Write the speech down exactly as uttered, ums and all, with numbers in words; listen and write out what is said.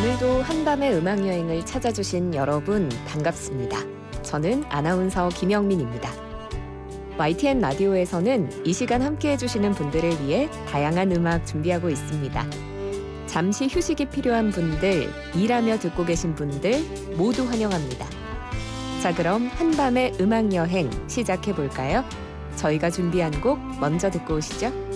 오늘도 한밤의 음악여행을 찾아주신 여러분 반갑습니다. 저는 아나운서 김영민입니다. 와이티엔 라디오에서는 이 시간 함께해 주시는 분들을 위해 다양한 음악 준비하고 있습니다. 잠시 휴식이 필요한 분들, 일하며 듣고 계신 분들 모두 환영합니다. 자, 그럼 한밤의 음악여행 시작해 볼까요? 저희가 준비한 곡 먼저 듣고 오시죠.